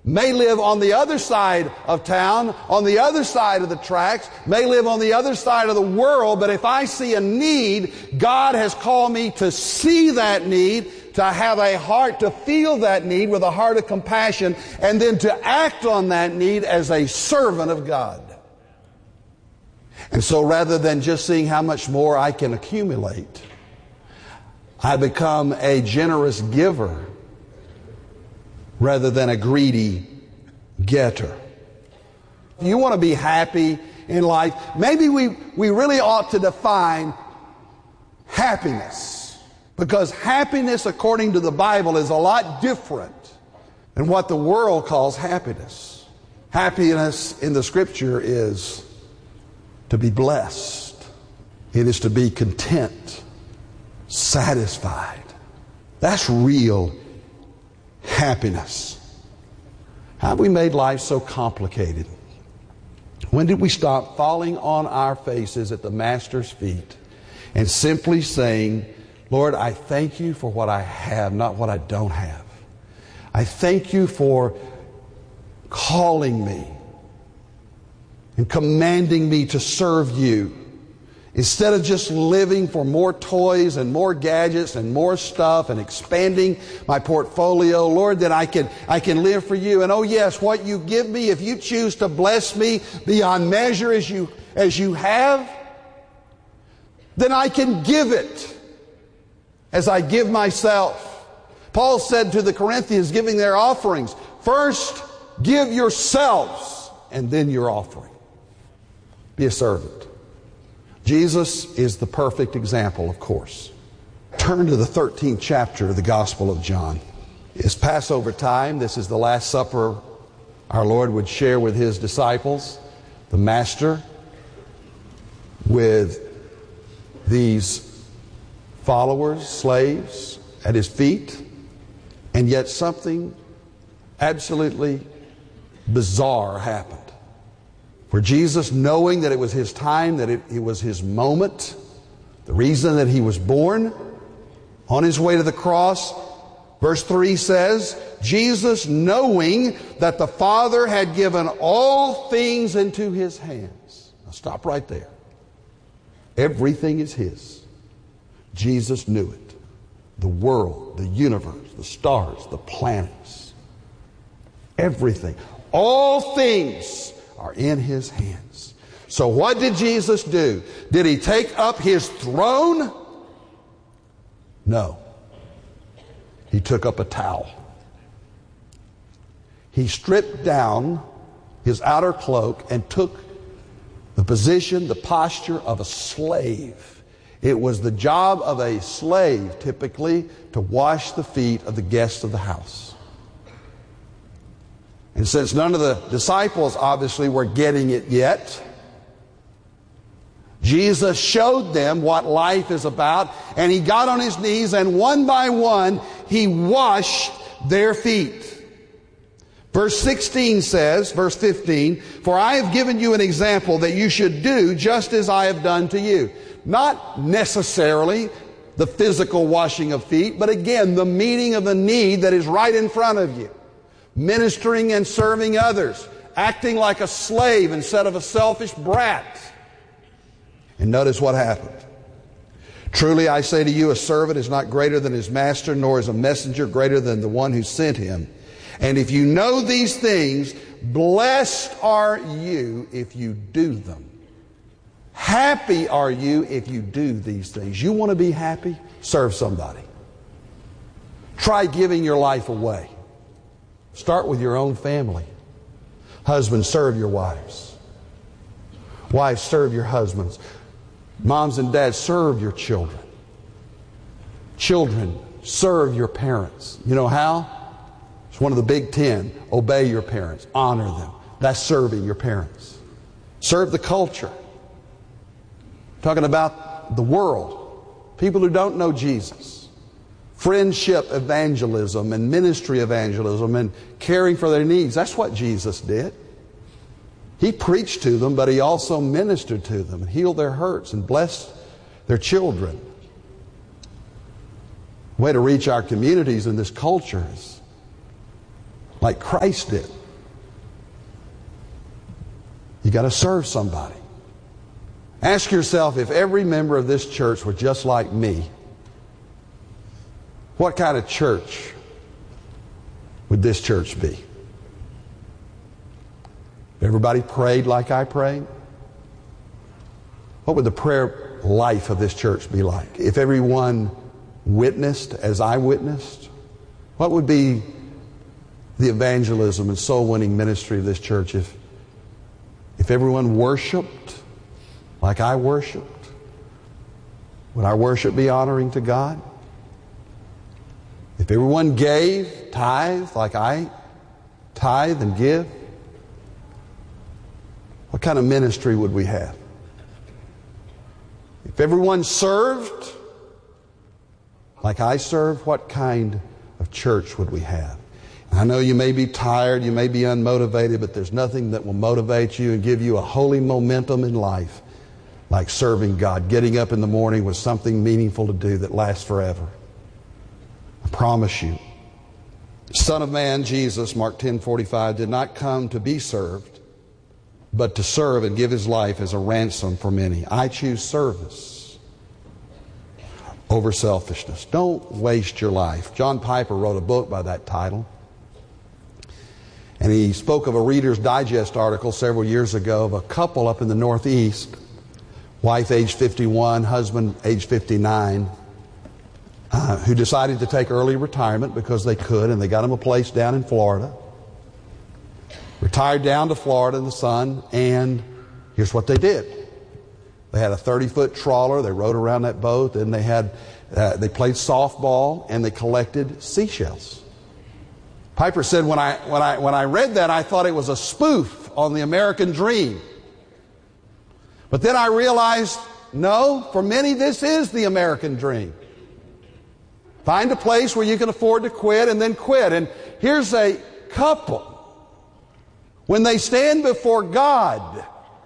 may live on the other side of town, on the other side of the tracks, may live on the other side of the world, but if I see a need, God has called me to see that need, to have a heart to feel that need with a heart of compassion, and then to act on that need as a servant of God. And so rather than just seeing how much more I can accumulate, I become a generous giver rather than a greedy getter. If you want to be happy in life, maybe we really ought to define happiness. Because happiness, according to the Bible, is a lot different than what the world calls happiness. Happiness in the Scripture is to be blessed. It is to be content, satisfied. That's real happiness. How have we made life so complicated? When did we stop falling on our faces at the Master's feet and simply saying, Lord, I thank you for what I have, not what I don't have. I thank you for calling me and commanding me to serve you. Instead of just living for more toys and more gadgets and more stuff and expanding my portfolio, Lord, that I can live for you. And oh yes, what you give me, if you choose to bless me beyond measure as you have, then I can give it as I give myself. Paul said to the Corinthians giving their offerings, first give yourselves and then your offering. Be a servant. Jesus is the perfect example, of course. Turn to the 13th chapter of the Gospel of John. It's Passover time. This is the Last Supper our Lord would share with His disciples. The Master with these followers, slaves at His feet. And yet something absolutely bizarre happened. For Jesus, knowing that it was His time, that it was His moment, the reason that He was born, on His way to the cross, verse 3 says, Jesus, knowing that the Father had given all things into His hands. Now stop right there. Everything is His. Jesus knew it. The world, the universe, the stars, the planets, everything. All things are in His hands. So what did Jesus do? Did He take up His throne? No. He took up a towel. He stripped down His outer cloak and took the position, the posture of a slave. It was the job of a slave, typically, to wash the feet of the guests of the house. And since none of the disciples obviously were getting it yet, Jesus showed them what life is about, and He got on His knees, and one by one, He washed their feet. Verse 16 says, verse 15, for I have given you an example that you should do just as I have done to you. Not necessarily the physical washing of feet, but again, the meeting of the need that is right in front of you. Ministering and serving others. Acting like a slave instead of a selfish brat. And notice what happened. Truly I say to you, a servant is not greater than his master, nor is a messenger greater than the one who sent him. And if you know these things, blessed are you if you do them. Happy are you if you do these things. You want to be happy? Serve somebody. Try giving your life away. Start with your own family. Husbands, serve your wives. Wives, serve your husbands. Moms and dads, serve your children. Children, serve your parents. You know how? It's one of the big 10. Obey your parents. Honor them. That's serving your parents. Serve the culture. Talking about the world. People who don't know Jesus. Friendship evangelism and ministry evangelism and caring for their needs. That's what Jesus did. He preached to them, but He also ministered to them and healed their hurts and blessed their children. The way to reach our communities in this culture is like Christ did. You got to serve somebody. Ask yourself, if every member of this church were just like me, what kind of church would this church be? If everybody prayed like I prayed, what would the prayer life of this church be like? If everyone witnessed as I witnessed, what would be the evangelism and soul winning ministry of this church? If everyone worshiped like I worshiped, would our worship be honoring to God? If everyone gave, tithe like I tithe and give, what kind of ministry would we have? If everyone served like I serve, what kind of church would we have? I know you may be tired, you may be unmotivated, but there's nothing that will motivate you and give you a holy momentum in life like serving God, getting up in the morning with something meaningful to do that lasts forever. I promise you. The Son of Man, Jesus, Mark 10:45, did not come to be served, but to serve and give His life as a ransom for many. I choose service over selfishness. Don't waste your life. John Piper wrote a book by that title. And he spoke of a Reader's Digest article several years ago of a couple up in the Northeast, wife age 51, husband age 59, who decided to take early retirement because they could, and they got him a place down in Florida. Retired down to Florida in the sun, and here's what they did. They had a 30-foot trawler. They rode around that boat, and they played softball, and they collected seashells. Piper said, when I read that, I thought it was a spoof on the American dream. But then I realized, no, for many this is the American dream. Find a place where you can afford to quit and then quit. And here's a couple. When they stand before God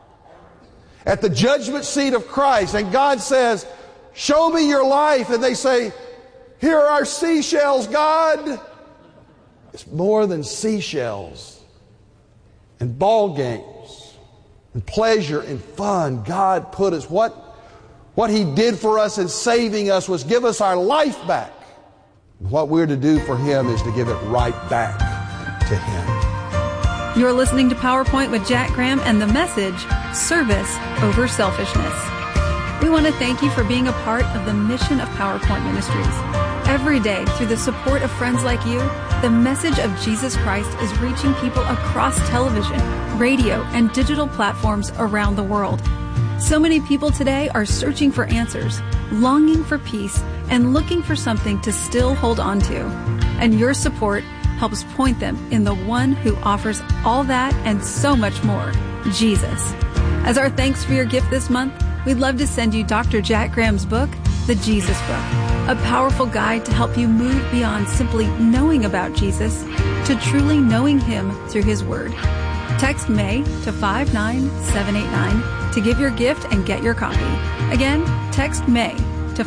at the judgment seat of Christ, and God says, show me your life, and they say, here are our seashells, God. It's more than seashells and ball games and pleasure and fun. God put us, what He did for us in saving us was give us our life back. What we're to do for Him is to give it right back to Him. You're listening to PowerPoint with Jack Graham and the message, Service Over Selfishness. We want to thank you for being a part of the mission of PowerPoint Ministries. Every day, through the support of friends like you, the message of Jesus Christ is reaching people across television, radio, and digital platforms around the world. So many people today are searching for answers, longing for peace, and looking for something to still hold on to. And your support helps point them in the one who offers all that and so much more, Jesus. As our thanks for your gift this month, we'd love to send you Dr. Jack Graham's book, The Jesus Book, a powerful guide to help you move beyond simply knowing about Jesus to truly knowing Him through His Word. Text MAY to 59789 to give your gift and get your copy. Again, text MAY to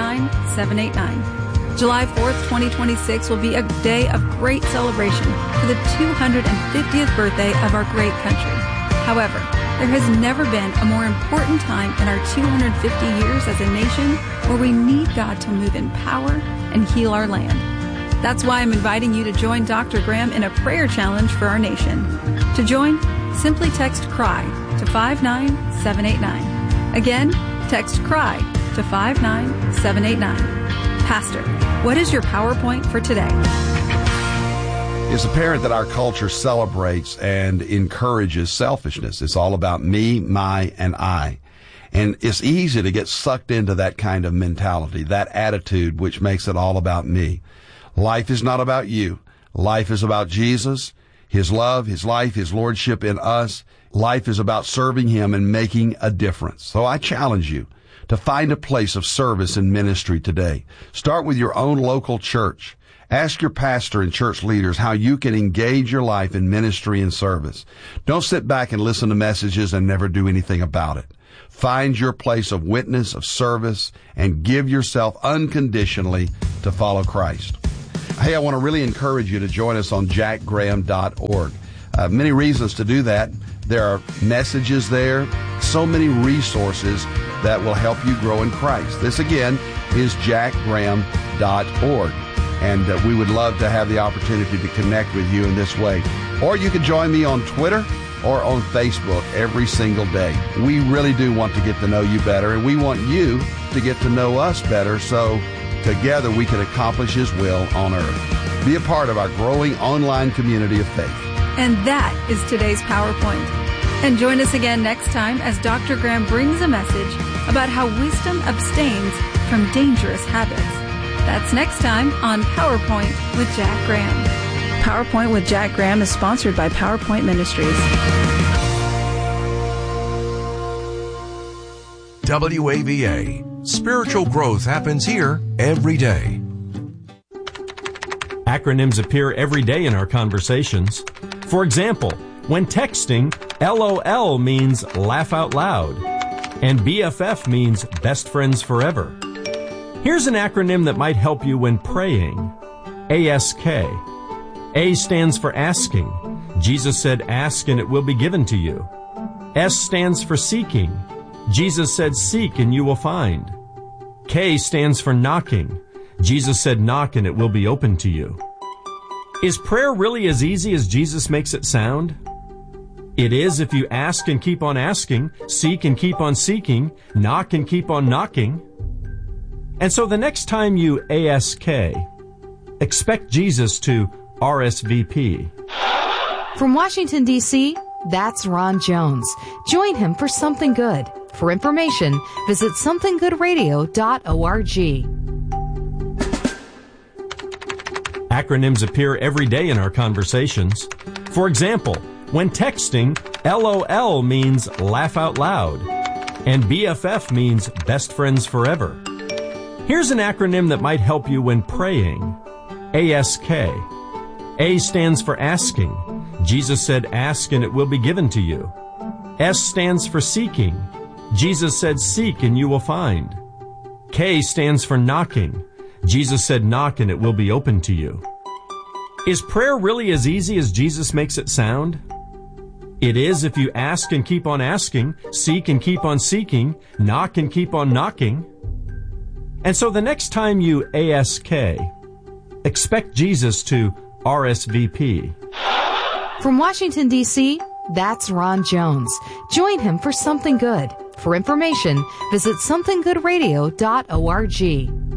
59789. July 4th, 2026 will be a day of great celebration for the 250th birthday of our great country. However, there has never been a more important time in our 250 years as a nation where we need God to move in power and heal our land. That's why I'm inviting you to join Dr. Graham in a prayer challenge for our nation. To join, simply text CRY to 59789. Again, text CRY to 59789. Pastor, what is your PowerPoint for today? It's apparent that our culture celebrates and encourages selfishness. It's all about me, my, and I. And it's easy to get sucked into that kind of mentality, that attitude which makes it all about me. Life is not about you. Life is about Jesus, His love, His life, His lordship in us. Life is about serving Him and making a difference. So I challenge you to find a place of service and ministry today. Start with your own local church. Ask your pastor and church leaders how you can engage your life in ministry and service. Don't sit back and listen to messages and never do anything about it. Find your place of witness, of service, and give yourself unconditionally to follow Christ. Hey, I want to really encourage you to join us on jackgraham.org. Many reasons to do that. There are messages there, so many resources that will help you grow in Christ. This, again, is jackgraham.org. And we would love to have the opportunity to connect with you in this way. Or you can join me on Twitter or on Facebook every single day. We really do want to get to know you better, and we want you to get to know us better so together we can accomplish His will on earth. Be a part of our growing online community of faith. And that is today's PowerPoint. And join us again next time as Dr. Graham brings a message about how wisdom abstains from dangerous habits. That's next time on PowerPoint with Jack Graham. PowerPoint with Jack Graham is sponsored by PowerPoint Ministries. WAVA. Spiritual growth happens here every day. Acronyms appear every day in our conversations. For example, when texting, LOL means laugh out loud, and BFF means best friends forever. Here's an acronym that might help you when praying. ASK. A stands for asking. Jesus said, ask and it will be given to you. S stands for seeking. Jesus said, seek and you will find. K stands for knocking. Jesus said, knock and it will be open to you. Is prayer really as easy as Jesus makes it sound? It is if you ask and keep on asking, seek and keep on seeking, knock and keep on knocking. And so the next time you ASK, expect Jesus to RSVP. From Washington, D.C., that's Ron Jones. Join him for Something Good. For information, visit somethinggoodradio.org. Acronyms appear every day in our conversations. For example, when texting, LOL means laugh out loud, and BFF means best friends forever. Here's an acronym that might help you when praying. ASK. A stands for asking. Jesus said, ask and it will be given to you. S stands for seeking. Jesus said, seek and you will find. K stands for knocking. Jesus said, knock and it will be open to you. Is prayer really as easy as Jesus makes it sound? It is if you ask and keep on asking, seek and keep on seeking, knock and keep on knocking. And so the next time you ASK, expect Jesus to RSVP. From Washington, D.C., that's Ron Jones. Join him for Something Good. For information, visit somethinggoodradio.org.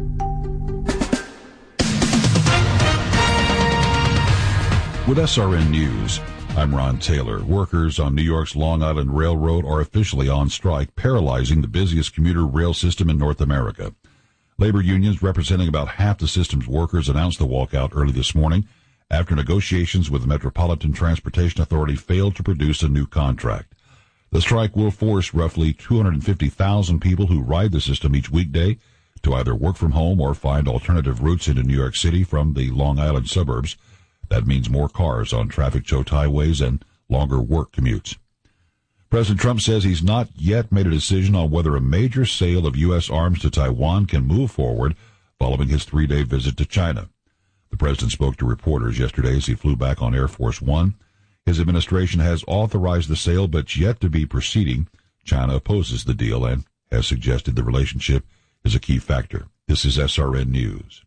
With SRN News, I'm Ron Taylor. Workers on New York's Long Island Railroad are officially on strike, paralyzing the busiest commuter rail system in North America. Labor unions representing about half the system's workers announced the walkout early this morning after negotiations with the Metropolitan Transportation Authority failed to produce a new contract. The strike will force roughly 250,000 people who ride the system each weekday to either work from home or find alternative routes into New York City from the Long Island suburbs. That means more cars on traffic-choked highways and longer work commutes. President Trump says he's not yet made a decision on whether a major sale of U.S. arms to Taiwan can move forward following his 3-day visit to China. The president spoke to reporters yesterday as he flew back on Air Force One. His administration has authorized the sale, but yet to be proceeding. China opposes the deal and has suggested the relationship is a key factor. This is SRN News.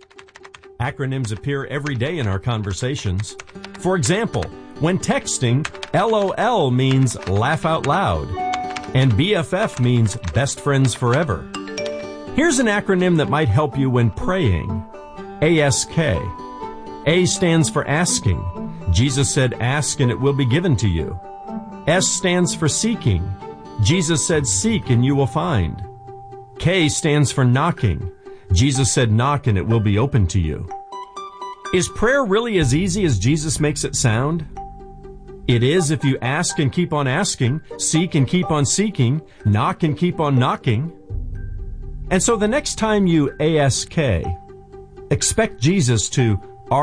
Acronyms appear every day in our conversations. For example, when texting, LOL means laugh out loud, and BFF means best friends forever. Here's an acronym that might help you when praying. ASK. A stands for asking. Jesus said, ask and it will be given to you. S stands for seeking. Jesus said, seek and you will find. K stands for knocking. Jesus said, knock and it will be open to you. Is prayer really as easy as Jesus makes it sound? It is if you ask and keep on asking, seek and keep on seeking, knock and keep on knocking. And so the next time you ASK, expect Jesus to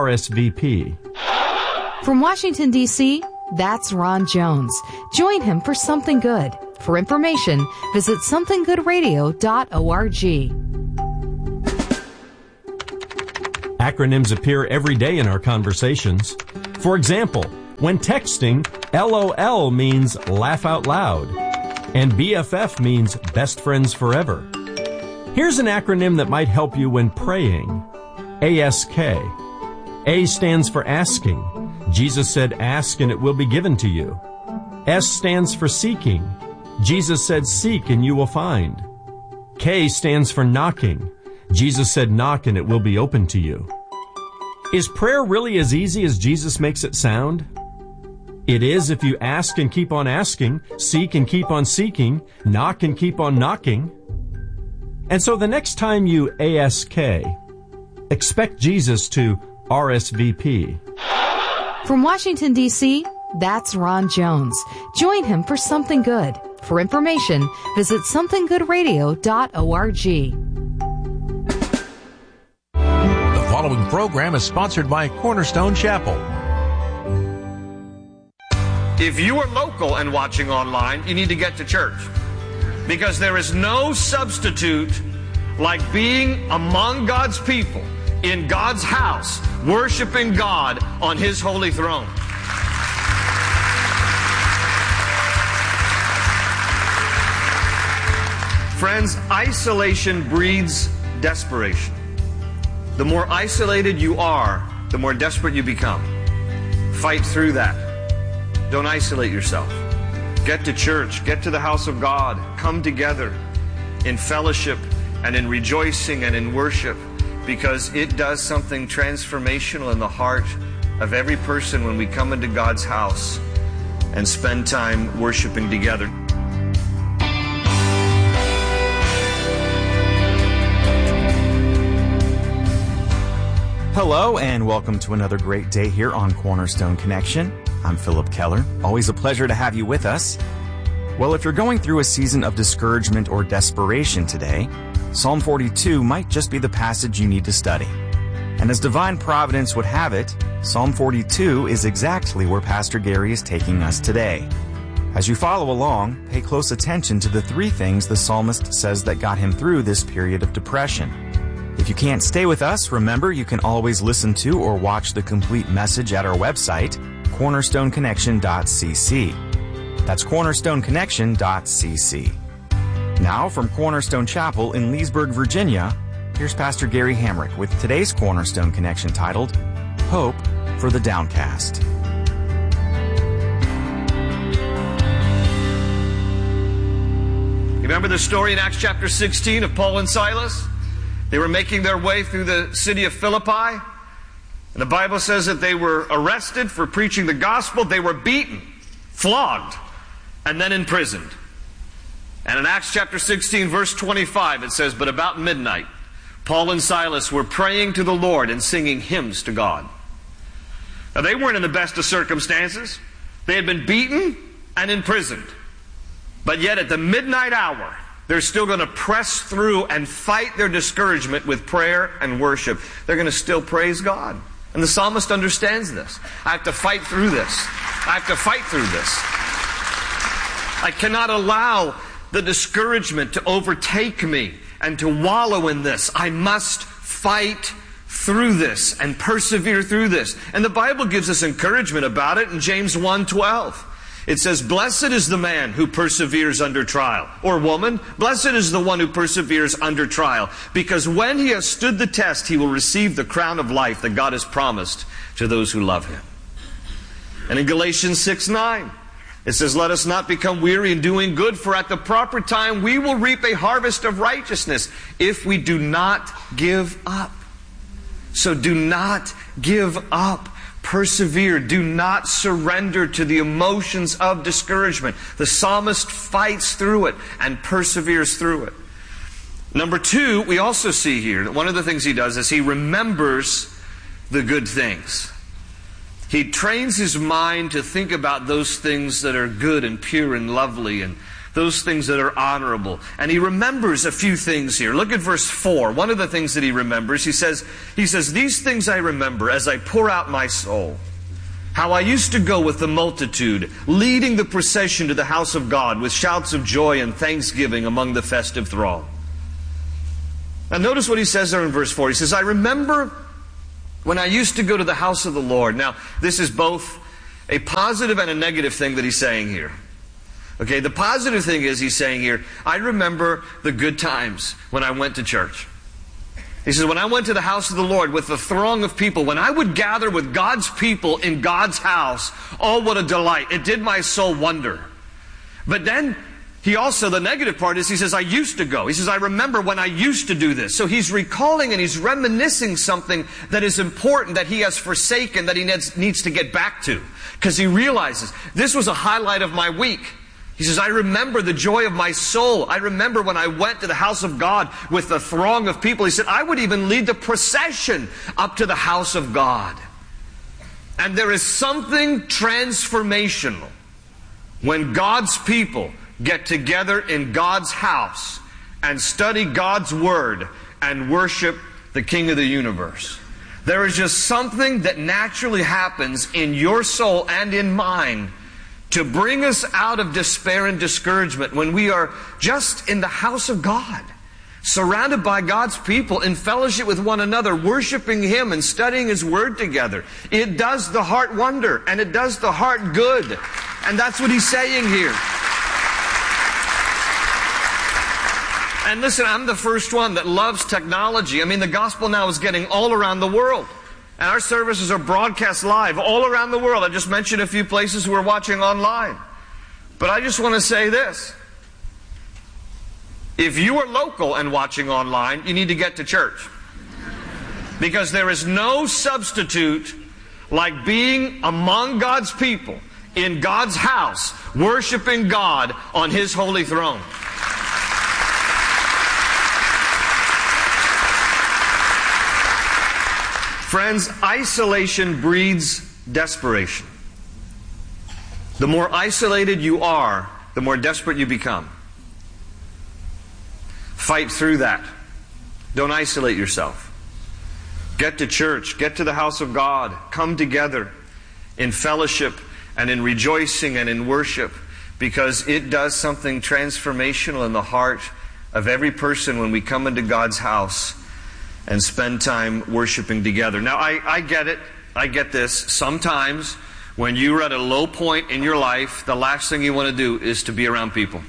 RSVP. From Washington, D.C., that's Ron Jones. Join him for Something Good. For information, visit somethinggoodradio.org. Acronyms appear every day in our conversations. For example, when texting, LOL means laugh out loud, and BFF means best friends forever. Here's an acronym that might help you when praying. ASK. A stands for asking. Jesus said, ask and it will be given to you. S stands for seeking. Jesus said, seek and you will find. K stands for knocking. Jesus said, knock and it will be open to you. Is prayer really as easy as Jesus makes it sound? It is if you ask and keep on asking, seek and keep on seeking, knock and keep on knocking. And so the next time you ASK, expect Jesus to RSVP. From Washington, D.C., that's Ron Jones. Join him for Something Good. For information, visit somethinggoodradio.org. The following program is sponsored by Cornerstone Chapel. If you are local and watching online, you need to get to church. Because there is no substitute like being among God's people, in God's house, worshiping God on His holy throne. Friends, isolation breeds desperation. The more isolated you are, the more desperate you become. Fight through that. Don't isolate yourself. Get to church, get to the house of God, come together in fellowship and in rejoicing and in worship, because it does something transformational in the heart of every person when we come into God's house and spend time worshiping together. Hello and welcome to another great day here on Cornerstone Connection. I'm Philip Keller. Always a pleasure to have you with us. Well, if you're going through a season of discouragement or desperation today, Psalm 42 might just be the passage you need to study. And as divine providence would have it, Psalm 42 is exactly where Pastor Gary is taking us today. As you follow along, pay close attention to the three things the psalmist says that got him through this period of depression. If you can't stay with us, remember you can always listen to or watch the complete message at our website, cornerstoneconnection.cc. That's cornerstoneconnection.cc. Now, from Cornerstone Chapel in Leesburg, Virginia, here's Pastor Gary Hamrick with today's Cornerstone Connection titled, Hope for the Downcast. You remember the story in Acts chapter 16 of Paul and Silas? They were making their way through the city of Philippi. And the Bible says that they were arrested for preaching the gospel. They were beaten, flogged, and then imprisoned. And in Acts chapter 16, verse 25, it says, but about midnight, Paul and Silas were praying to the Lord and singing hymns to God. Now, they weren't in the best of circumstances. They had been beaten and imprisoned. But yet at the midnight hour, they're still going to press through and fight their discouragement with prayer and worship. They're going to still praise God. And the psalmist understands this. I have to fight through this. I have to fight through this. I cannot allow the discouragement to overtake me and to wallow in this. I must fight through this and persevere through this. And the Bible gives us encouragement about it in James 1:12. It says, blessed is the man who perseveres under trial. Or woman, blessed is the one who perseveres under trial. Because when he has stood the test, he will receive the crown of life that God has promised to those who love Him. And in Galatians 6:9, it says, let us not become weary in doing good, for at the proper time we will reap a harvest of righteousness if we do not give up. So do not give up. Persevere. Do not surrender to the emotions of discouragement. The psalmist fights through it and perseveres through it. Number two, we also see here that one of the things he does is he remembers the good things. He trains his mind to think about those things that are good and pure and lovely and those things that are honorable. And he remembers a few things here. Look at verse 4. One of the things that he remembers, he says, these things I remember as I pour out my soul. How I used to go with the multitude, leading the procession to the house of God with shouts of joy and thanksgiving among the festive throng. Now notice what he says there in verse 4. He says, I remember when I used to go to the house of the Lord. Now, this is both a positive and a negative thing that he's saying here. Okay, the positive thing is he's saying here, I remember the good times when I went to church. He says, when I went to the house of the Lord with the throng of people, when I would gather with God's people in God's house, oh, what a delight. It did my soul wonder. But then, he also, the negative part is, he says, I used to go. He says, I remember when I used to do this. So he's recalling and he's reminiscing something that is important, that he has forsaken, that he needs to get back to. Because he realizes, this was a highlight of my week. He says, I remember the joy of my soul. I remember when I went to the house of God with the throng of people. He said, I would even lead the procession up to the house of God. And there is something transformational when God's people get together in God's house and study God's Word and worship the King of the universe. There is just something that naturally happens in your soul and in mine to bring us out of despair and discouragement when we are just in the house of God, surrounded by God's people, in fellowship with one another, worshiping Him and studying His Word together. It does the heart wonder, and it does the heart good. And that's what he's saying here. And listen, I'm the first one that loves technology. I mean, the gospel now is getting all around the world. And our services are broadcast live all around the world. I just mentioned a few places we're watching online. But I just want to say this. If you are local and watching online, you need to get to church. Because there is no substitute like being among God's people, in God's house, worshiping God on His holy throne. Friends, isolation breeds desperation. The more isolated you are, the more desperate you become. Fight through that. Don't isolate yourself. Get to church. Get to the house of God. Come together in fellowship and in rejoicing and in worship, because it does something transformational in the heart of every person when we come into God's house and spend time worshiping together. Now, I get it. I get this. Sometimes when you're at a low point in your life, the last thing you want to do is to be around people.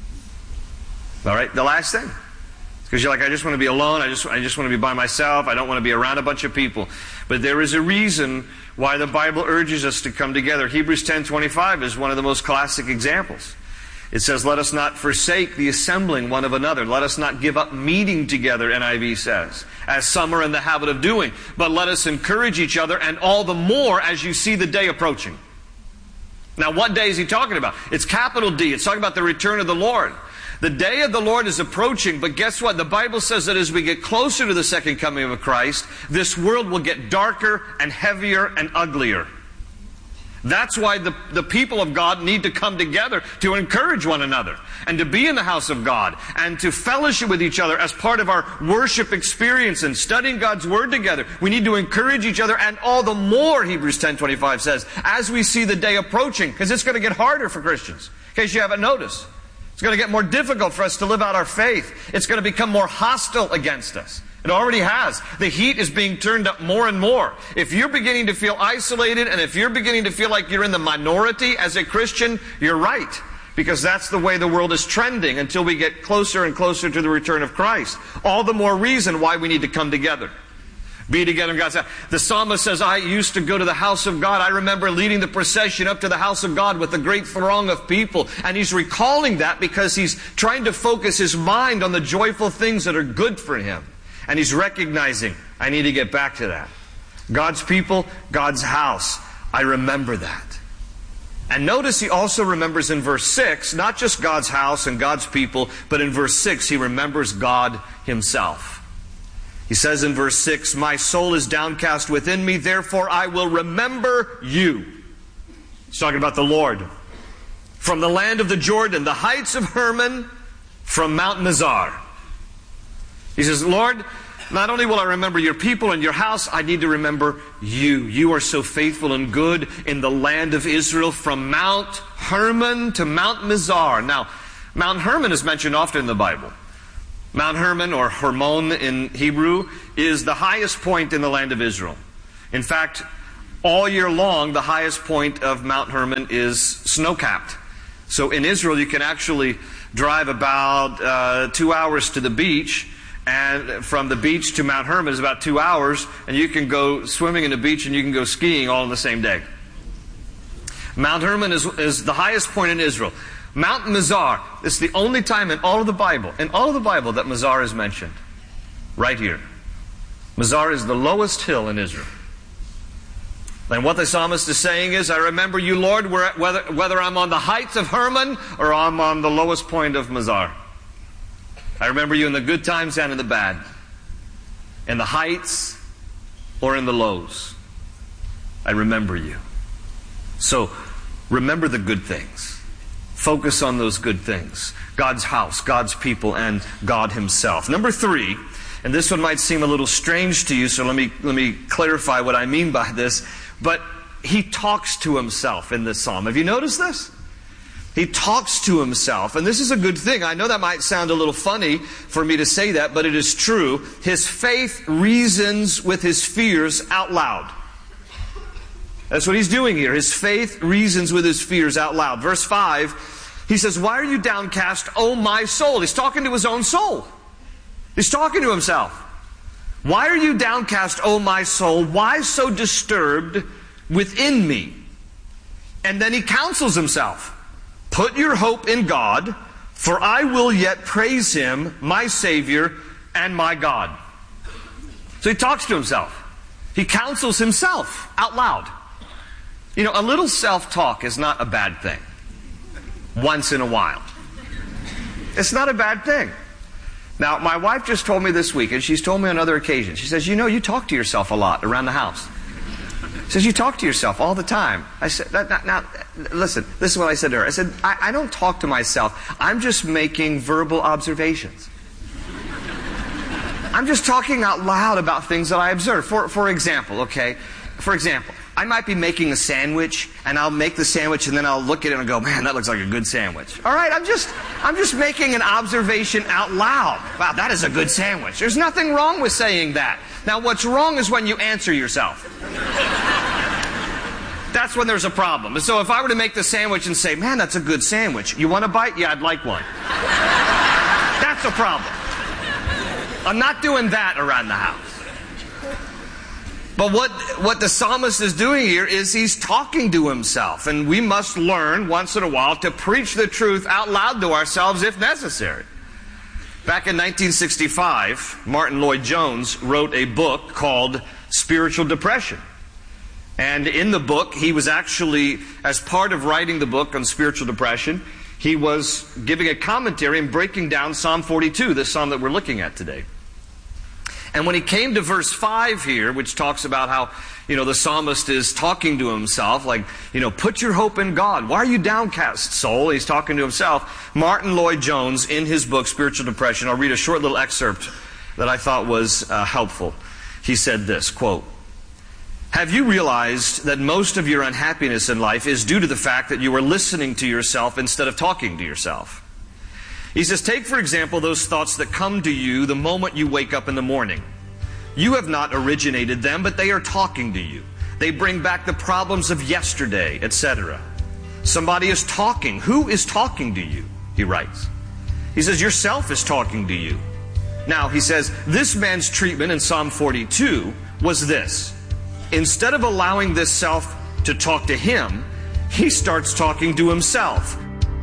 All right? The last thing. Because you're like, I just want to be alone. I just want to be by myself. I don't want to be around a bunch of people. But there is a reason why the Bible urges us to come together. Hebrews 10:25 is one of the most classic examples. It says, let us not forsake the assembling one of another. Let us not give up meeting together, NIV says, as some are in the habit of doing. But let us encourage each other, and all the more as you see the day approaching. Now, what day is he talking about? It's capital D. It's talking about the return of the Lord. The day of the Lord is approaching, but guess what? The Bible says that as we get closer to the second coming of Christ, this world will get darker and heavier and uglier. That's why the people of God need to come together to encourage one another and to be in the house of God and to fellowship with each other as part of our worship experience and studying God's Word together. We need to encourage each other, and all the more, Hebrews 10:25 says, as we see the day approaching, because it's going to get harder for Christians, in case you haven't noticed. It's going to get more difficult for us to live out our faith. It's going to become more hostile against us. It already has. The heat is being turned up more and more. If you're beginning to feel isolated, and if you're beginning to feel like you're in the minority as a Christian, you're right. Because that's the way the world is trending until we get closer and closer to the return of Christ. All the more reason why we need to come together. Be together in God's house. The psalmist says, I used to go to the house of God. I remember leading the procession up to the house of God with a great throng of people. And he's recalling that because he's trying to focus his mind on the joyful things that are good for him. And he's recognizing, I need to get back to that. God's people, God's house. I remember that. And notice he also remembers in verse 6, not just God's house and God's people, but in verse 6 he remembers God Himself. He says in verse 6, my soul is downcast within me, therefore I will remember you. He's talking about the Lord. From the land of the Jordan, the heights of Hermon, from Mount Mizar. He says, Lord, not only will I remember your people and your house, I need to remember you. You are so faithful and good in the land of Israel, from Mount Hermon to Mount Mizar. Now, Mount Hermon is mentioned often in the Bible. Mount Hermon, or Hermon in Hebrew, is the highest point in the land of Israel. In fact, all year long, the highest point of Mount Hermon is snow-capped. So in Israel, you can actually drive about 2 hours to the beach, and from the beach to Mount Hermon is about 2 hours, and you can go swimming in the beach and you can go skiing all in the same day. Mount Hermon is the highest point in Israel. Mount Mizar is the only time in all of the Bible, that Mizar is mentioned. Right here. Mizar is the lowest hill in Israel. And what the psalmist is saying is, I remember you, Lord, whether I'm on the heights of Hermon or I'm on the lowest point of Mizar. I remember you in the good times and in the bad. In the heights or in the lows. I remember you. So, remember the good things. Focus on those good things. God's house, God's people, and God Himself. Number 3, and this one might seem a little strange to you, so let me clarify what I mean by this. But he talks to himself in this psalm. Have you noticed this? He talks to himself, and this is a good thing. I know that might sound a little funny for me to say that, but it is true. His faith reasons with his fears out loud. That's what he's doing here. His faith reasons with his fears out loud. Verse 5, he says, "Why are you downcast, O my soul?" He's talking to his own soul. He's talking to himself. "Why are you downcast, O my soul? Why so disturbed within me?" And then he counsels himself. "Put your hope in God, for I will yet praise Him, my Savior and my God." So he talks to himself. He counsels himself out loud. You know, a little self-talk is not a bad thing. Once in a while. It's not a bad thing. Now, my wife just told me this week, and she's told me on other occasions, she says, "You know, you talk to yourself a lot around the house." She says, "You talk to yourself all the time." I said, now, listen, this is what I said to her. I said, I don't talk to myself. I'm just making verbal observations. I'm just talking out loud about things that I observe. For example, I might be making a sandwich, and I'll make the sandwich, and then I'll look at it and go, "Man, that looks like a good sandwich." All right, I'm just making an observation out loud. Wow, that is a good sandwich. There's nothing wrong with saying that. Now, what's wrong is when you answer yourself. That's when there's a problem. And so if I were to make the sandwich and say, "Man, that's a good sandwich. You want a bite?" "Yeah, I'd like one." That's a problem. I'm not doing that around the house. But what the psalmist is doing here is he's talking to himself. And we must learn once in a while to preach the truth out loud to ourselves if necessary. Back in 1965, Martin Lloyd-Jones wrote a book called Spiritual Depression. And in the book, he was actually, as part of writing the book on spiritual depression, he was giving a commentary and breaking down Psalm 42, this psalm that we're looking at today. And when he came to verse 5 here, which talks about how, the psalmist is talking to himself, like, "Put your hope in God. Why are you downcast, soul?" He's talking to himself. Martin Lloyd-Jones, in his book, Spiritual Depression, I'll read a short little excerpt that I thought was helpful. He said this, quote, "Have you realized that most of your unhappiness in life is due to the fact that you are listening to yourself instead of talking to yourself?" He says, "Take, for example, those thoughts that come to you the moment you wake up in the morning. You have not originated them, but they are talking to you. They bring back the problems of yesterday, etc. Somebody is talking. Who is talking to you?" He writes. He says, "Yourself is talking to you." Now, he says, this man's treatment in Psalm 42 was this. Instead of allowing this self to talk to him, he starts talking to himself.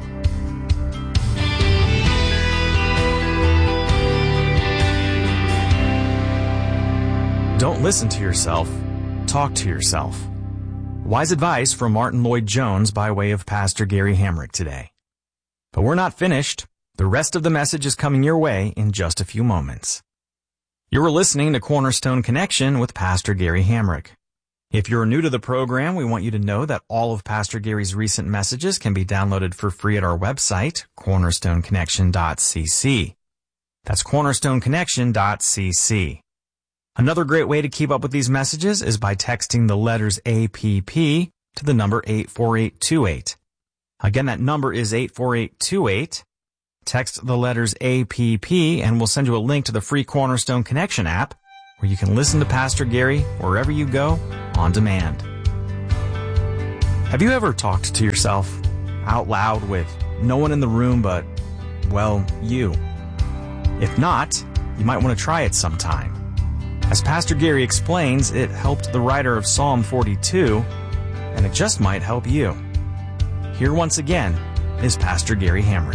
Don't listen to yourself. Talk to yourself. Wise advice from Martin Lloyd-Jones by way of Pastor Gary Hamrick today. But we're not finished. The rest of the message is coming your way in just a few moments. You're listening to Cornerstone Connection with Pastor Gary Hamrick. If you're new to the program, we want you to know that all of Pastor Gary's recent messages can be downloaded for free at our website, cornerstoneconnection.cc. That's cornerstoneconnection.cc. Another great way to keep up with these messages is by texting the letters APP to the number 84828. Again, that number is 84828. Text the letters APP and we'll send you a link to the free Cornerstone Connection app, where you can listen to Pastor Gary wherever you go on demand. Have you ever talked to yourself out loud with no one in the room but, well, you? If not, you might want to try it sometime. As Pastor Gary explains, it helped the writer of Psalm 42, and it just might help you. Here once again is Pastor Gary Hamrick.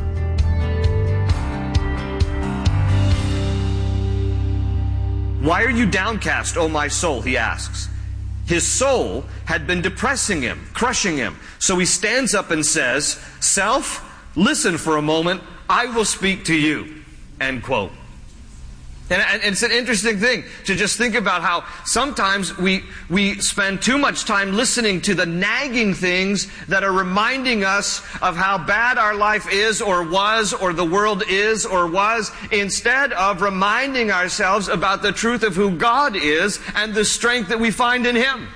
Why are you downcast, O my soul? He asks. His soul had been depressing him, crushing him. So he stands up and says, "Self, listen for a moment. I will speak to you." End quote. And it's an interesting thing to just think about how sometimes we spend too much time listening to the nagging things that are reminding us of how bad our life is or was, or the world is or was, instead of reminding ourselves about the truth of who God is and the strength that we find in Him.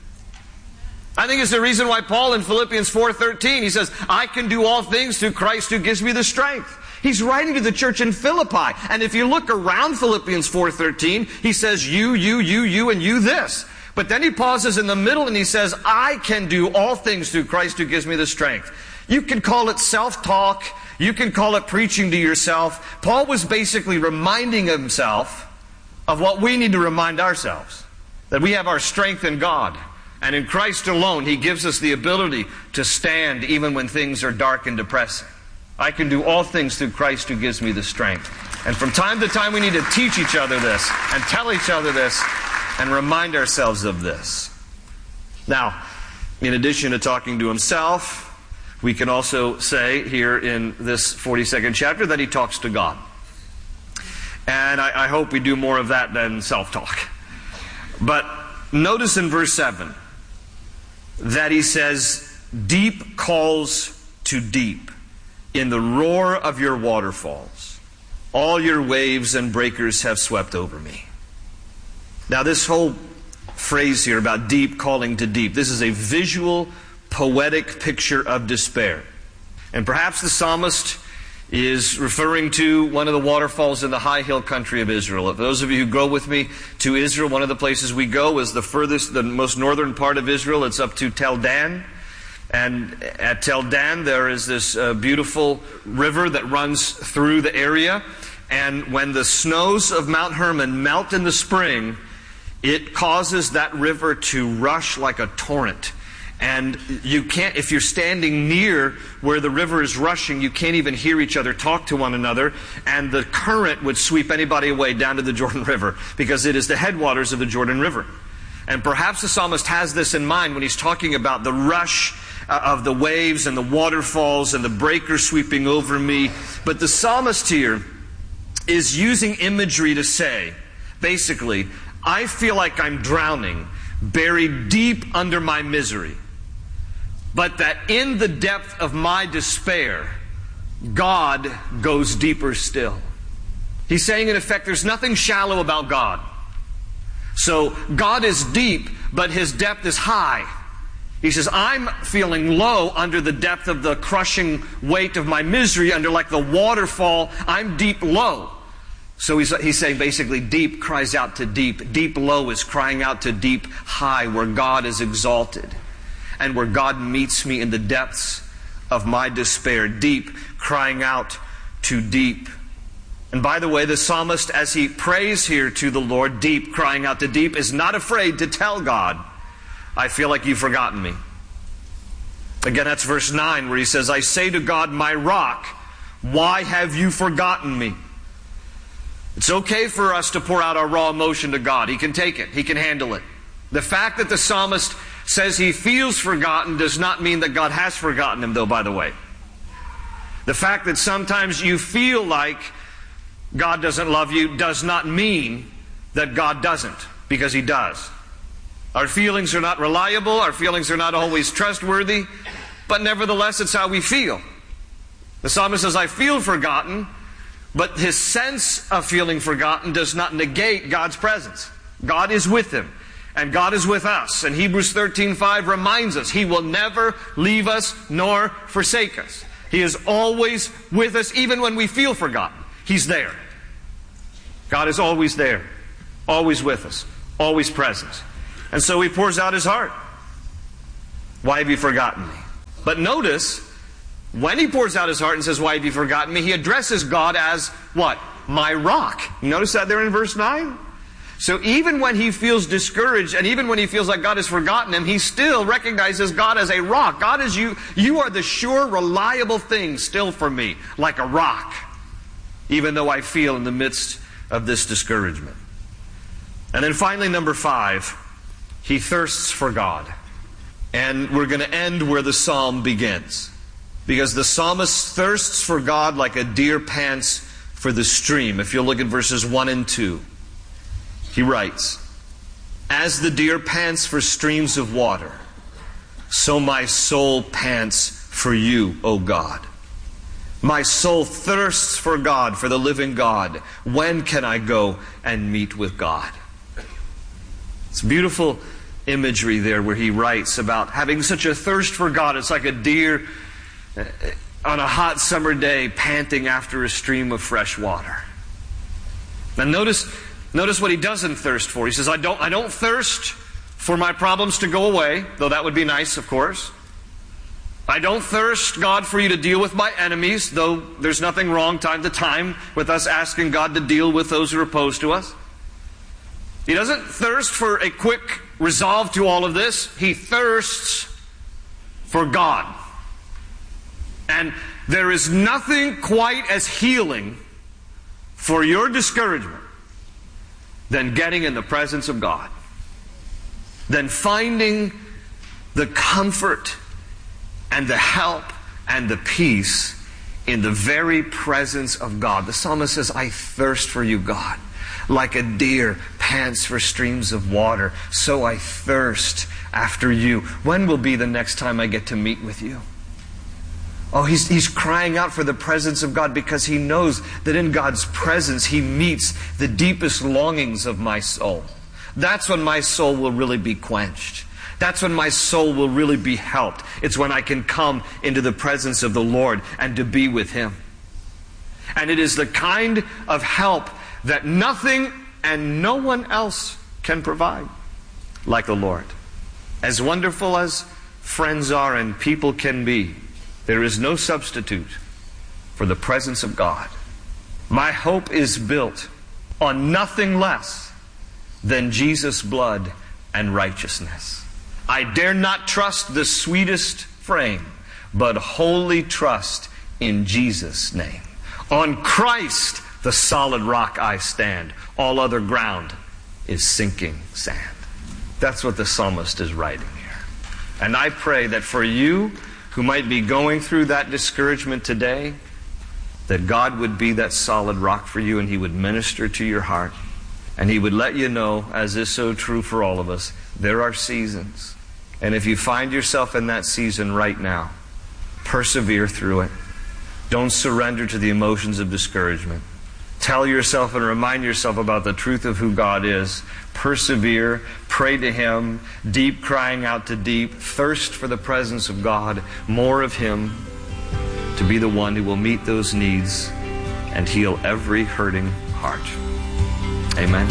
I think it's the reason why Paul in Philippians 4:13, he says, "I can do all things through Christ who gives me the strength." He's writing to the church in Philippi. And if you look around Philippians 4:13, he says, you, and you this. But then he pauses in the middle and he says, "I can do all things through Christ who gives me the strength." You can call it self-talk. You can call it preaching to yourself. Paul was basically reminding himself of what we need to remind ourselves. That we have our strength in God. And in Christ alone, He gives us the ability to stand even when things are dark and depressing. I can do all things through Christ who gives me the strength. And from time to time we need to teach each other this and tell each other this and remind ourselves of this. Now, in addition to talking to himself, we can also say here in this 42nd chapter that he talks to God. And I hope we do more of that than self-talk. But notice in verse 7 that he says, "Deep calls to deep in the roar of your waterfalls. All your waves and breakers have swept over me." Now this whole phrase here about deep calling to deep, this is a visual, poetic picture of despair. And perhaps the psalmist is referring to one of the waterfalls in the high hill country of Israel. For those of you who go with me to Israel, one of the places we go is the most northern part of Israel. It's up to Tel Dan. And at Tel Dan there is this beautiful river that runs through the area. And when the snows of Mount Hermon melt in the spring, it causes that river to rush like a torrent. And you can't, if you're standing near where the river is rushing, you can't even hear each other talk to one another. And the current would sweep anybody away down to the Jordan River, because it is the headwaters of the Jordan River. And perhaps the psalmist has this in mind when he's talking about the rush of the waves and the waterfalls and the breakers sweeping over me. But the psalmist here is using imagery to say, basically, I feel like I'm drowning, buried deep under my misery. But that in the depth of my despair, God goes deeper still. He's saying, in effect, there's nothing shallow about God. So God is deep, but His depth is high. He says, I'm feeling low under the depth of the crushing weight of my misery, under like the waterfall. I'm deep low. So he's saying basically deep cries out to deep. Deep low is crying out to deep high, where God is exalted. And where God meets me in the depths of my despair. Deep crying out to deep. And by the way, the psalmist, as he prays here to the Lord, deep crying out to deep, is not afraid to tell God, I feel like you've forgotten me. Again, that's verse 9 where he says, I say to God, my rock, why have you forgotten me? It's okay for us to pour out our raw emotion to God. He can take it. He can handle it. The fact that the psalmist says he feels forgotten does not mean that God has forgotten him, though, by the way. The fact that sometimes you feel like God doesn't love you does not mean that God doesn't, because He does. Our feelings are not reliable. Our feelings are not always trustworthy. But nevertheless, it's how we feel. The psalmist says, I feel forgotten, but his sense of feeling forgotten does not negate God's presence. God is with him, and God is with us. And Hebrews 13:5 reminds us, He will never leave us nor forsake us. He is always with us, even when we feel forgotten. He's there. God is always there. always with us, always present. And so he pours out his heart. Why have you forgotten me? But notice, when he pours out his heart and says, why have you forgotten me? He addresses God as what? My rock. You notice that there in verse 9? So even when he feels discouraged and even when he feels like God has forgotten him, he still recognizes God as a rock. God is you. You are the sure, reliable thing still for me, like a rock, even though I feel in the midst of this discouragement. And then finally, number 5, he thirsts for God. And we're going to end where the psalm begins. Because the psalmist thirsts for God like a deer pants for the stream. If you'll look at verses 1 and 2. He writes, as the deer pants for streams of water, so my soul pants for you, O God. My soul thirsts for God, for the living God. When can I go and meet with God? It's beautiful imagery there where he writes about having such a thirst for God. It's like a deer on a hot summer day panting after a stream of fresh water. Now notice what he doesn't thirst for. He says, I don't thirst for my problems to go away, though that would be nice, of course. I don't thirst, God, for you to deal with my enemies, though there's nothing wrong time to time with us asking God to deal with those who are opposed to us. He doesn't thirst for a quick resolve to all of this. He thirsts for God. And there is nothing quite as healing for your discouragement than getting in the presence of God, than finding the comfort and the help and the peace in the very presence of God. The psalmist says, I thirst for you, God. Like a deer pants for streams of water, so I thirst after you. When will be the next time I get to meet with you? Oh, he's crying out for the presence of God because he knows that in God's presence he meets the deepest longings of my soul. That's when my soul will really be quenched. That's when my soul will really be helped. It's when I can come into the presence of the Lord and to be with Him. And it is the kind of help that nothing and no one else can provide like the Lord. As wonderful as friends are and people can be, there is no substitute for the presence of God. My hope is built on nothing less than Jesus' blood and righteousness. I dare not trust the sweetest frame, but wholly trust in Jesus' name. On Christ, the solid rock I stand. All other ground is sinking sand. That's what the psalmist is writing here. And I pray that for you who might be going through that discouragement today, that God would be that solid rock for you and He would minister to your heart. And He would let you know, as is so true for all of us, there are seasons. And if you find yourself in that season right now, persevere through it. Don't surrender to the emotions of discouragement. Tell yourself and remind yourself about the truth of who God is. Persevere, pray to Him, deep crying out to deep, thirst for the presence of God, more of Him, to be the one who will meet those needs and heal every hurting heart. Amen.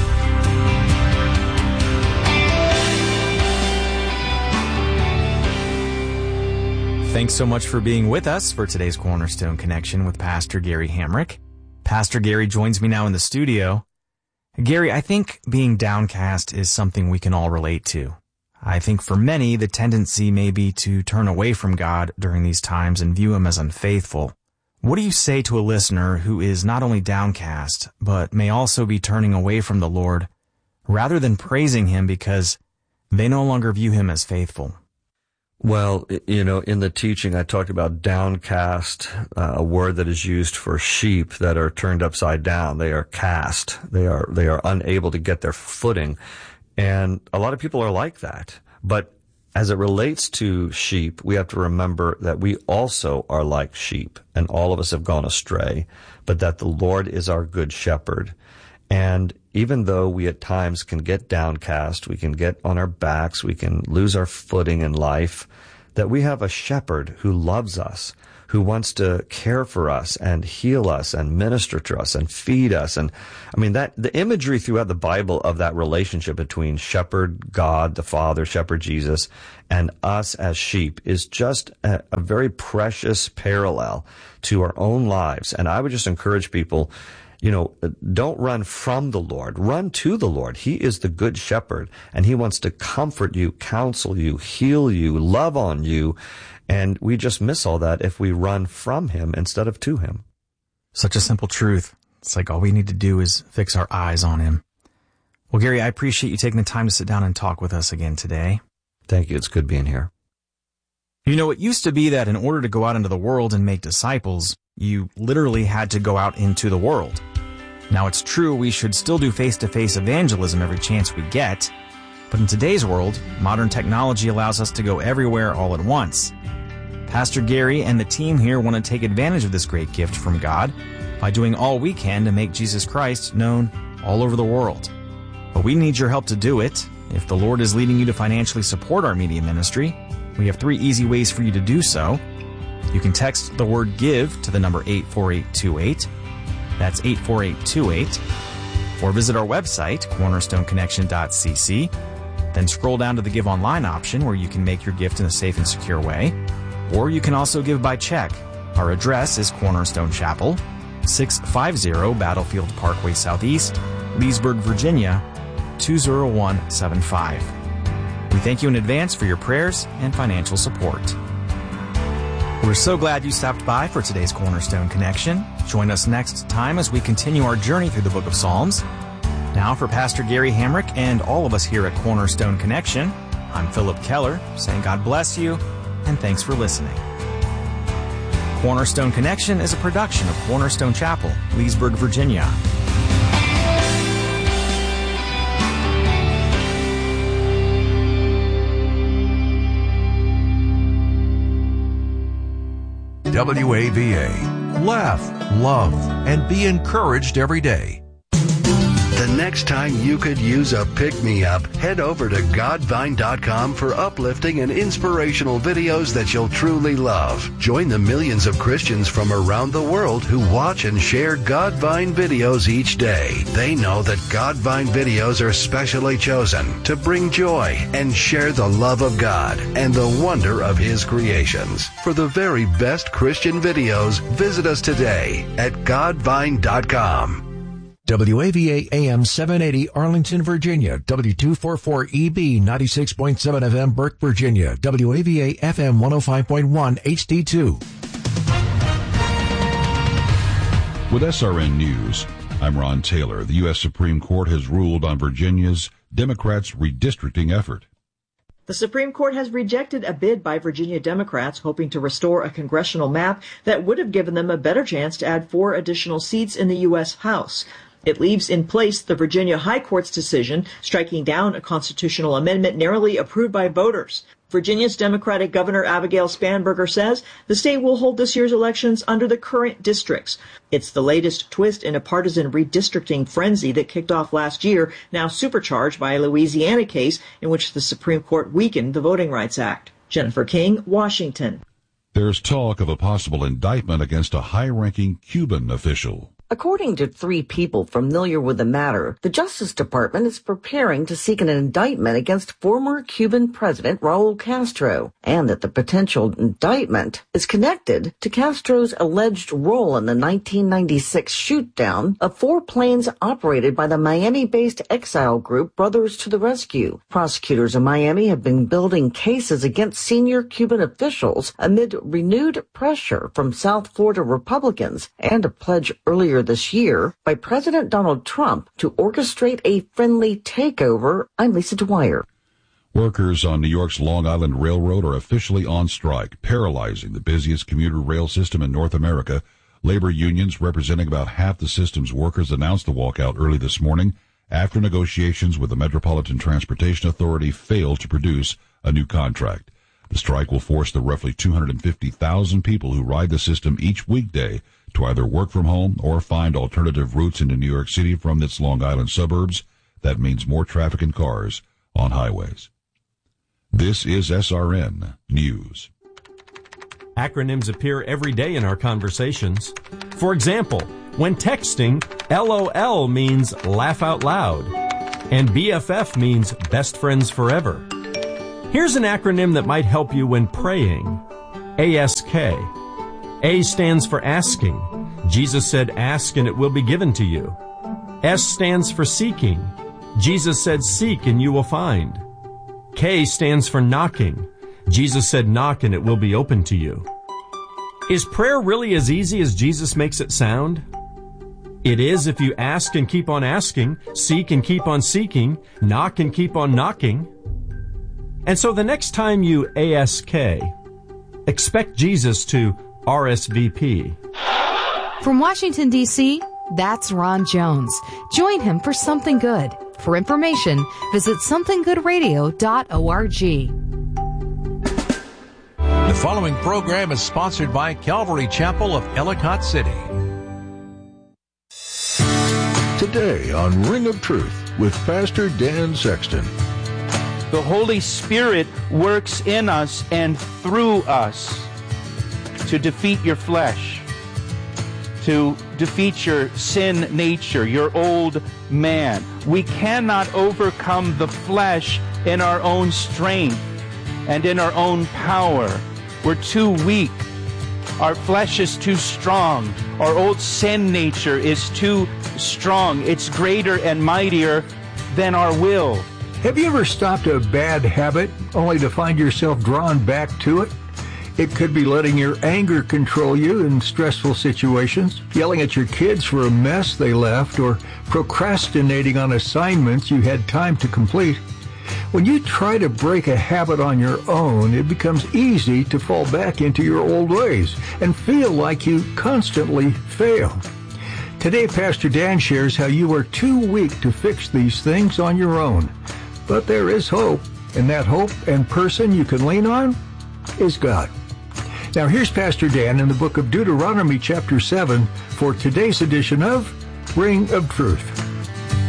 Thanks so much for being with us for today's Cornerstone Connection with Pastor Gary Hamrick. Pastor Gary joins me now in the studio. Gary, I think being downcast is something we can all relate to. I think for many, the tendency may be to turn away from God during these times and view Him as unfaithful. What do you say to a listener who is not only downcast, but may also be turning away from the Lord rather than praising Him because they no longer view Him as faithful? Well, in the teaching, I talked about downcast, a word that is used for sheep that are turned upside down. They are cast. They are unable to get their footing. And a lot of people are like that. But as it relates to sheep, we have to remember that we also are like sheep, and all of us have gone astray, but that the Lord is our good shepherd. And even though we at times can get downcast, we can get on our backs, we can lose our footing in life, that we have a shepherd who loves us, who wants to care for us and heal us and minister to us and feed us. And I mean, that the imagery throughout the Bible of that relationship between shepherd God, the Father, shepherd Jesus, and us as sheep is just a very precious parallel to our own lives. And I would just encourage people, don't run from the Lord. Run to the Lord. He is the good shepherd, and he wants to comfort you, counsel you, heal you, love on you. And we just miss all that if we run from him instead of to him. Such a simple truth. It's like all we need to do is fix our eyes on him. Well, Gary, I appreciate you taking the time to sit down and talk with us again today. Thank you. It's good being here. It used to be that in order to go out into the world and make disciples, you literally had to go out into the world. Now, it's true we should still do face-to-face evangelism every chance we get, but in today's world, modern technology allows us to go everywhere all at once. Pastor Gary and the team here want to take advantage of this great gift from God by doing all we can to make Jesus Christ known all over the world. But we need your help to do it. If the Lord is leading you to financially support our media ministry, we have 3 easy ways for you to do so. You can text the word GIVE to the number 84828. That's 84828. Or visit our website, cornerstoneconnection.cc. Then scroll down to the Give Online option where you can make your gift in a safe and secure way. Or you can also give by check. Our address is Cornerstone Chapel, 650 Battlefield Parkway Southeast, Leesburg, Virginia, 20175. We thank you in advance for your prayers and financial support. We're so glad you stopped by for today's Cornerstone Connection. Join us next time as we continue our journey through the book of Psalms. Now for Pastor Gary Hamrick and all of us here at Cornerstone Connection, I'm Philip Keller, saying God bless you and thanks for listening. Cornerstone Connection is a production of Cornerstone Chapel, Leesburg, Virginia. WAVA. Laugh, love, and be encouraged every day. The next time you could use a pick-me-up, head over to godvine.com for uplifting and inspirational videos that you'll truly love. Join the millions of Christians from around the world who watch and share Godvine videos each day. They know that Godvine videos are specially chosen to bring joy and share the love of God and the wonder of His creations. For the very best Christian videos, visit us today at godvine.com. WAVA AM 780 Arlington, Virginia. W244EB 96.7 FM Burke, Virginia. WAVA FM 105.1 HD2. With SRN News, I'm Ron Taylor. The U.S. Supreme Court has ruled on Virginia's Democrats' redistricting effort. The Supreme Court has rejected a bid by Virginia Democrats hoping to restore a congressional map that would have given them a better chance to add 4 additional seats in the U.S. House. It leaves in place the Virginia High Court's decision striking down a constitutional amendment narrowly approved by voters. Virginia's Democratic Governor Abigail Spanberger says the state will hold this year's elections under the current districts. It's the latest twist in a partisan redistricting frenzy that kicked off last year, now supercharged by a Louisiana case in which the Supreme Court weakened the Voting Rights Act. Jennifer King, Washington. There's talk of a possible indictment against a high-ranking Cuban official. According to 3 people familiar with the matter, the Justice Department is preparing to seek an indictment against former Cuban President Raul Castro, and that the potential indictment is connected to Castro's alleged role in the 1996 shoot-down of 4 planes operated by the Miami-based exile group Brothers to the Rescue. Prosecutors in Miami have been building cases against senior Cuban officials amid renewed pressure from South Florida Republicans and a pledge earlier this year by President Donald Trump to orchestrate a friendly takeover. I'm Lisa Dwyer. Workers on New York's Long Island Railroad are officially on strike, paralyzing the busiest commuter rail system in North America. Labor unions representing about half the system's workers announced the walkout early this morning after negotiations with the Metropolitan Transportation Authority failed to produce a new contract. The strike will force the roughly 250,000 people who ride the system each weekday to either work from home or find alternative routes into New York City from its Long Island suburbs. That means more traffic and cars on highways. This is SRN News. Acronyms appear every day in our conversations. For example, when texting, LOL means laugh out loud, and BFF means best friends forever. Here's an acronym that might help you when praying. ASK. A stands for asking. Jesus said, ask and it will be given to you. S stands for seeking. Jesus said, seek and you will find. K stands for knocking. Jesus said, knock and it will be open to you. Is prayer really as easy as Jesus makes it sound? It is if you ask and keep on asking, seek and keep on seeking, knock and keep on knocking. And so the next time you ASK, expect Jesus to RSVP. From Washington, D.C., that's Ron Jones. Join him for Something Good. For information, visit somethinggoodradio.org. The following program is sponsored by Calvary Chapel of Ellicott City. Today on Ring of Truth with Pastor Dan Sexton. The Holy Spirit works in us and through us to defeat your flesh, to defeat your sin nature, your old man. We cannot overcome the flesh in our own strength and in our own power. We're too weak. Our flesh is too strong. Our old sin nature is too strong. It's greater and mightier than our will. Have you ever stopped a bad habit only to find yourself drawn back to it? It could be letting your anger control you in stressful situations, yelling at your kids for a mess they left, or procrastinating on assignments you had time to complete. When you try to break a habit on your own, it becomes easy to fall back into your old ways and feel like you constantly fail. Today, Pastor Dan shares how you are too weak to fix these things on your own. But there is hope, and that hope and person you can lean on is God. Now here's Pastor Dan in the book of Deuteronomy chapter 7 for today's edition of Ring of Truth.